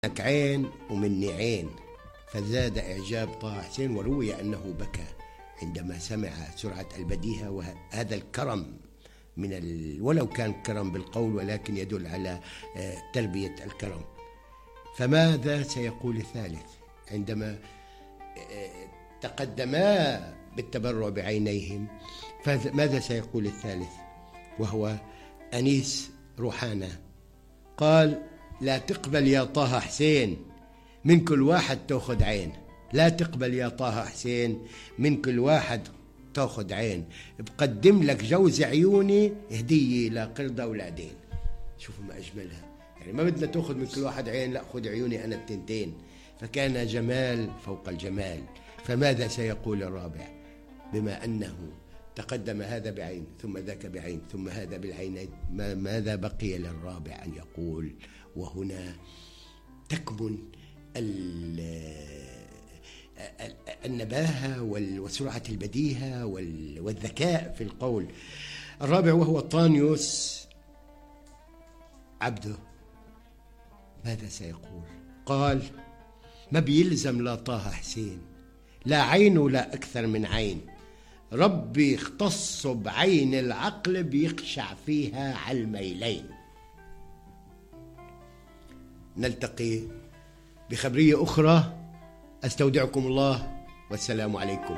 منك عين ومني عين. فزاد إعجاب طه حسين، وروي أنه بكى عندما سمع سرعة البديهة وهذا الكرم من ولو كان كرم بالقول ولكن يدل على تربية الكرم. فماذا سيقول الثالث عندما تقدما بالتبرع بعينيهم؟ فماذا سيقول الثالث وهو أنيس روحانة؟ قال: لا تقبل يا طه حسين من كل واحد تأخذ عين، لا تقبل يا طه حسين من كل واحد تأخذ عين، بقدم لك جوز عيوني هدية لقرد أولادين. شوفوا ما أجملها، يعني ما بدنا تأخذ من كل واحد عين، لا خذ عيوني أنا التنتين. فكان جمال فوق الجمال. فماذا سيقول الرابع بما أنه تقدم هذا بعين ثم ذاك بعين ثم هذا بالعينين؟ ماذا بقي للرابع أن يقول؟ وهنا تكمن النباهة وسرعة البديهة والذكاء في القول. الرابع وهو طانيوس عبده، ماذا سيقول؟ قال: ما بيلزم لا طه حسين لا عين ولا أكثر من عين، ربي اختص بعين العقل بيخشع فيها على الميلين. نلتقي بخبرية أخرى، أستودعكم الله والسلام عليكم.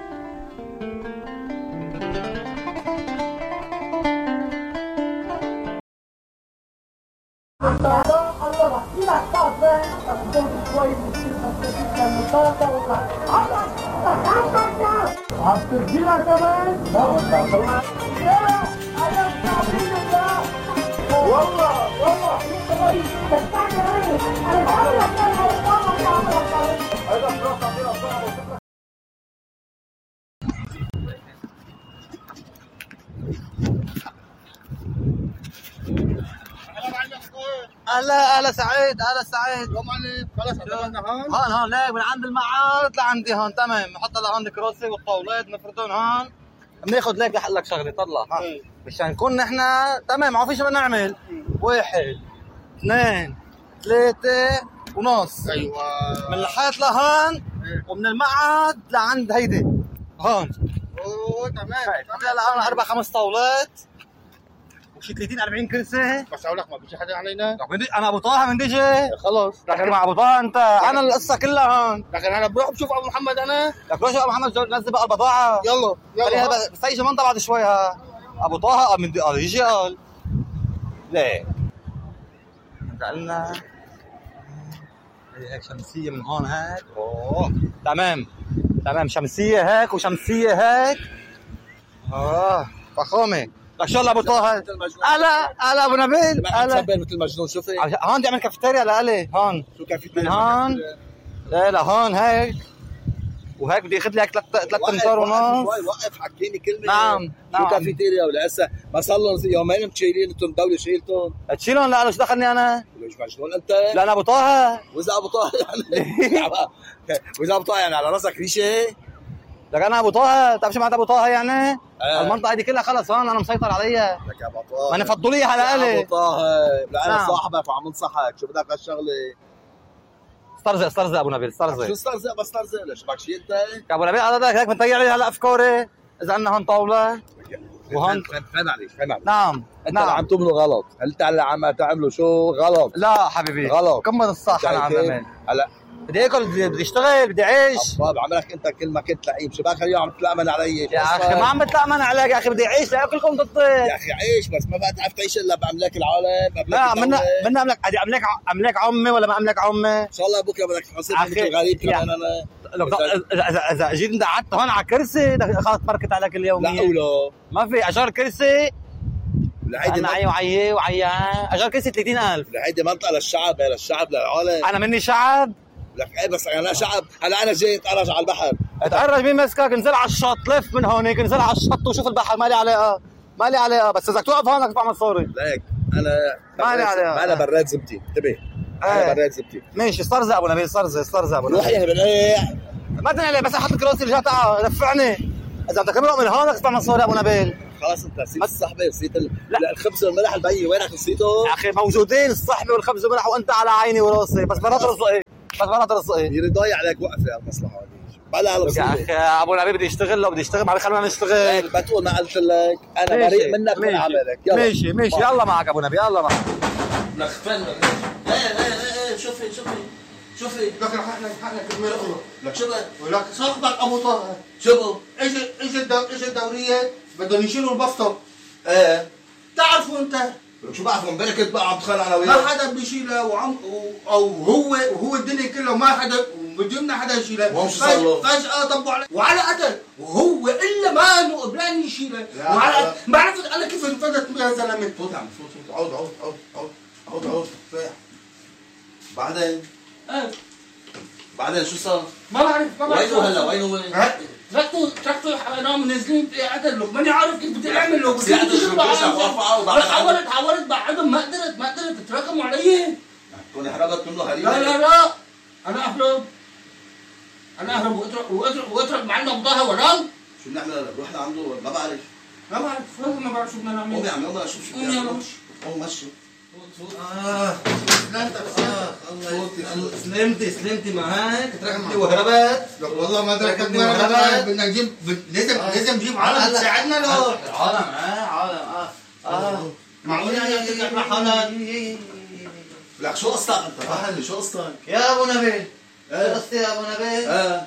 هلا سعيد، هلا سعيد. يا معلم خلص عملنا هون ليك من عند المعارض لعندي هون. تمام، نحط لهون الكروسي والطاولات نفردهم هون. بناخذ ليك لحق لك شغله طلع مشان نكون نحن تمام. ما فيش بدنا نعمل 1 2 3 ونص. ايوه، من الحيط لهون ومن المعهد لعند هيدي هون. اوه تمام. هلا هون 4 5 طاولات وشي 30 40 كرسي. بس اقول لك ما بيجي حدا علينا. انا ابو طه من ديجي خلص، لكن مع ابو طه انت انا القصه كلها هون. لكن انا بروح بشوف ابو محمد. انا لك روح ابو محمد نزل بقى البضاعه. يلا بس يجي منطقه بعد شوي. ها ابو طه من يجي قال ليه انت قلنا هيك شمسيه من هون هيك. اوه تمام شمسيه هيك وشمسيه هيك. فخامه. لك شو ابو طه؟ هلا ابو نبيل. هلا مثل مجنون. شوفي هون بدي اعمل كافيتيريا لالي هون. شو كافيتيريا؟ من هون لا هون هيك وهيك بدي اخذ لك 3 امتار ونص. وقف حكيني كلمه. نعم شو كافيتيريا ولا هسه ما صار لهم يومين مشيلين انتم الدوله شيلتهم. تشيلهم؟ لا شو دخلني انا؟ ليش مجنون انت؟ لا انا ابو طه. واذا ابو طه يعني واذا ابو طه يعني على راسك ريشه. لك انا ابو طه، بتعرف شو معناتها ابو طه يعني؟ المنطقه دي كلها خلص هون انا مسيطر عليها. لك يا ابو طه ما نفضليها على الي. ابو طه لا انا صاحبك وعم انصحك. شو بدك هالشغله؟ استرزق ابو نبيل استرزق. شو استرزق؟ بس استرزق ليش بدك شيء انت؟ يا ابو نبيل قصدك هيك بنطيع لي هلا افكاري اذا عندنا هون طاوله وهون. فهم عليك. نعم انت عم تعملوا غلط. انت اللي عم تعملوا شو غلط. لا حبيبي غلط. كمل الصح. انا عم بعمل هلا بدي اكل بدي اشتغل بدي اعيش. طيب عملك انت كل ما كنت لعيب. شو باخر يوم عم تتلامن علي يا اخي؟ ما عم بتلامن عليك يا اخي، بدي اعيش لاكلكم تطير يا اخي. عيش بس ما بقى تعرف تعيش الا باملاك العالم. لا منا املاك عمي ولا ما املاك عمي؟ ان شاء الله بكره بدك تحصل مثل غريب كمان. انا اذا جيت انت قعدت هون على كرسي خلص بركت عليك اليوميه. لا ولا ما في اجار كرسي. هيدي انا وعي اجار كرسي 30,000. هيدي منطقه للشعب، للشعب للعالم. انا مني شعب. لك ايه بس انا شعب. هلا انا جاي اتقرج على البحر. اتقرج مين مسكك؟ انزل على الشط، لف من هونيك انزل على الشط وشوف البحر. مالي علاقه بس اذا توقف هون بدك تدفع مصاري. ليك انا مالي عليها. انا براد زبتي. انتبه انا براد زبتي. ماشي استرزق ابو نبيل استرزق ابو نبيل. روح يا بنقيع. ما تنقلي بس احط الكراسي اللي جات دفعني. اذا بدك تمرق من هون بدك تدفع مصاري ابو نبيل. خلاص انت نسيت الصحبه نسيت الخبز والملح البي وينك نسيته؟ يا اخي موجودين الصحبه والخبز والملح وانت على عيني وراسي بس بناطر الصقيع بس بناطر الصقيع يضايق عليك وقفه المصلحه هذه بلا يا اخي ابو نبيل بدي اشتغل لو بدي اشتغل ما خلونا نشتغل ما تقول ما قلت لك انا بريء منك من عملك يلا ماشي يلا معك ابو نبيل يلا معك لك فن ايه شوفي لك رح احنا كمان لك شو ولك صاحبك ابو طه شو اجى الدوريه بدهم يشيلوا البسطه. ايه تعرفوا انت لك شو بعرف امبارح كنت بقى عم بتخانق انا ما وياك حدا بيشيلها او هو الدنيا كلها ما حدا بده لنا حدا يشيلها. وهم شو صار له؟ فجأة طبوا عليه وعلى قتل وهو الا ما انه قبلان يشيلها وعلى ما عرفت انا كيف انفدت يا زلمه. فوت عم فوت عود ريح بعدين شو صار؟ ما بعرف وين هلا وين هو؟ تركته نام نازلين قتل له ماني عارف كيف بدي اعمل له بس حاولت بعدهم ما قدرت تراكموا علي. تكوني حرقت منه حريقه لا انا اهرب واترك معنا بضاها وانام. شو بنعمل هلا؟ بروح لعنده ما بعرف ما بعرف شو بدنا نعمل. قومي عم يلا شوف شو يلا قوم مشي سلمتي معاك تركتني وهربت والله ما تركتني وهربت. بدنا نجيب لازم نجيب عالم تساعدنا له. عالم معقول يعني تطلع حالك. لك شو قصتك انت؟ فهمني شو قصتك؟ يا ابو نبيل شو قصتي يا ابو نبيل؟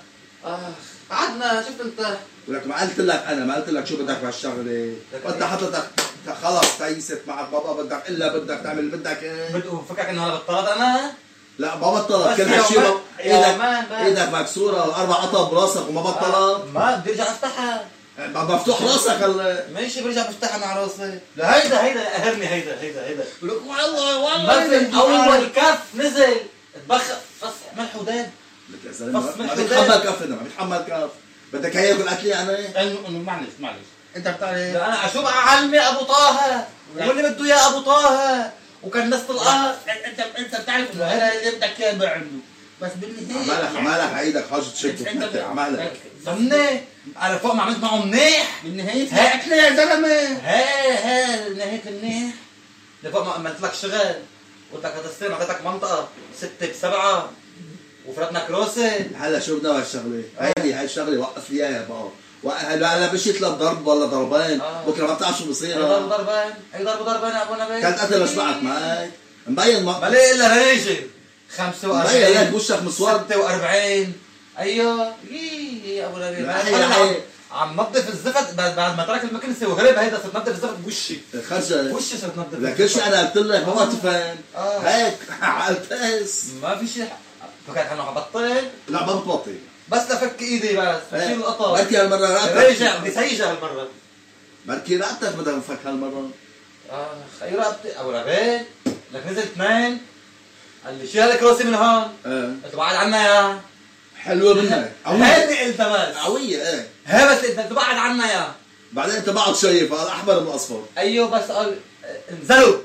قعدنا شفت انت ولك ما قلت لك شو بدك بهالشغله؟ وانت حضرتك خلص تيست معك بابا بدك تعمل اللي بدك ايه؟ فكرك انه هلا بطلت انا؟ لا ما بطلت كل هالشيء ايدك مكسوره واربع قطع براسك وما بطلت؟ ما بدي ارجع افتحها مفتوح راسك هلا ماشي برجع بفتحها مع راسي. لا هيدا قهرني هيدا لك والله مثل اول كف نزل اتبخر فص ملح وداب. لك يا زلمه ما بيتحمل كف ما بيتحمل كف بدك هي ياكل اكلي يعني؟ انه معلش انت بتعرف لا انا شو بقى علمي ابو طه واللي بده اياه ابو طه وكان نص القهر. انت بتعرف انه هذا اللي بدك اياه بعمله بس بالنهايه عمالك عيدك حاجه تشد عمالك ضمني انا فوق ما عملت معه منيح بالنهايه هاكله يا زلمه. نهايه منيح لفوق ما عملت لك شغل قلت لك هذا السنه اعطيتك منطقه 6 ب7 وفرتنا كروسه. هلا شو بدنا هالشغله؟ هاي الشغله وقف لي اياها بقى هلا مش يطلب ضرب ولا ضربين بكره ما بتعرف شو بصير. اي ضربين يا ابو نبيل كانت قتل مشبعك معك مبين ما ليه الا ريجل 45 مبين لك وشك مسود 46 ايوه يا ابو نبيل عم نظف الزفت بعد ما ترك المكنسه وهرب هيدا صرت نظف الزفت بوشي خرجت وشي صرت نظف لك كل شيء انا قلت لك ما تفهم هيك عالتاس ما في شيء فكرت انه حبطل لا ما بتبطل بس لفك ايدي بس بشيل القطر بركي هالمره رقبتك رجع بدي سيجه هالمره بركي رقبتك بدها نفك هالمره. خي رقبتي ابو نبيل لك نزل 2 قال لي شيل الكراسي من هون قلت له بعد عنا يا حلوه منك هيدي قلت بس قويه ايه هي بس انت بعد عنا يا بعدين انت بعد شايف الاحمر من الاصفر. ايوه بس قال انزلوا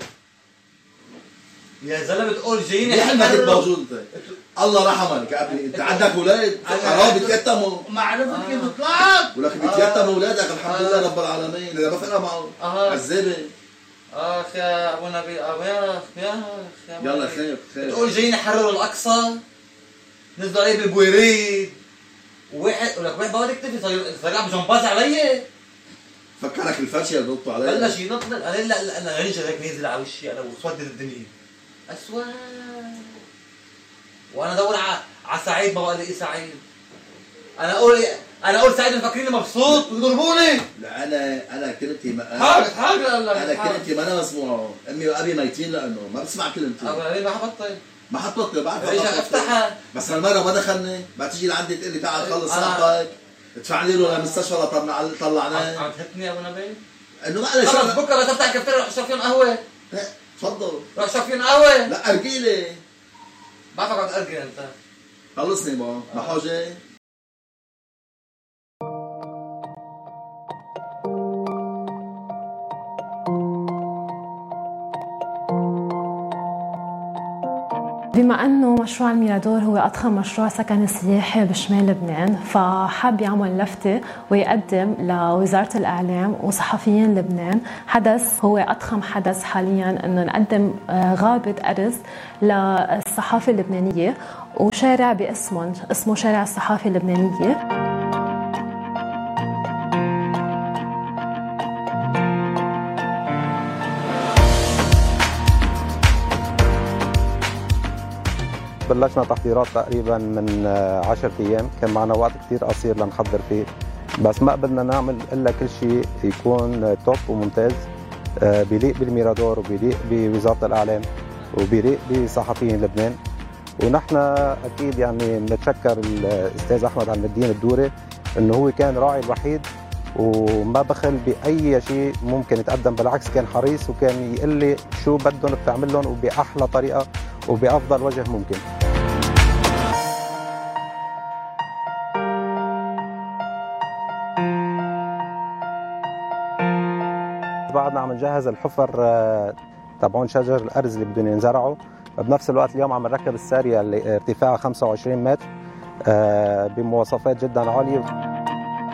يا زلمه تقول جايين ليه حلمك موجود انت؟ الله رحمك يا ابني انت عندك اولاد حرام بيتيتموا ما عرفت كيف طلعت ولك بيتيتموا اولادك الحمد لله رب العالمين اذا ما فرقنا معه عذابه. يا ابو نبيل يا يلا خير تقول جايين يحرروا الاقصى نزلوا عليه بالبويريد وواحد ولك واحد بقعد يكتفي صار عم جنباز علي فكرك الفرشه اللي ضبطوا عليه بلش ينط قال لا انا رجع هيك نازل على وشي انا وسودت الدنيا اسود وانا ادور على سعيد ما بقى الاقي سعيد. انا اقول سعيد مفكريني مبسوط ويضربوني. لا انا كلمتي حاجه انا كلمتي ما انا مسموعه امي وابي ميتين لانه ما بسمع كلمتي. ما حطبطل بعرف رجع افتحها بس هالمره ما دخلني ما تيجي لعندي تقول لي تعال خلص صاحبك ادفع لي له للمستشفى طلعناه. عم تهتني يا ابو نبيل انه معلش خلص بكره تفتح كفتير روح اشرب فيهم قهوه. تفضل روح اشرب فيهم قهوه. لا ارجيلي بعرفك عم تأرجل انت خلصني ما حاجه. بما أنه مشروع الميرادور هو أضخم مشروع سكني سياحي بشمال لبنان، فحب يعمل لفتة ويقدم لوزارة الإعلام وصحفيين لبنان حدث هو أضخم حدث حاليا، إنه نقدم غابة أرز للصحافة اللبنانية وشارع اسمه شارع الصحافة اللبنانية. بلشنا تحضيرات تقريبا من 10 أيام، كان معنا وقت كتير قصير لنحضر فيه، بس ما قدرنا نعمل إلا كل شيء يكون توب وممتاز، بيليق بالميرادور وبيليق بوزارة الإعلام وبيليق بصحفيين لبنان. ونحن أكيد يعني بنتشكر الأستاذ أحمد عم الدين الدوري إنه هو كان راعي الوحيد وما بخل بأي شيء ممكن يتقدم، بالعكس كان حريص وكان يقول لي شو بدهم بتعمل لهم وبأحلى طريقة وبأفضل وجه ممكن. بعدنا عم نجهز الحفر تبعون شجر الأرز اللي بدهم ينزرعوا، بنفس الوقت اليوم عم نركب السارية اللي ارتفاعها 25 متر بمواصفات جدا عالية.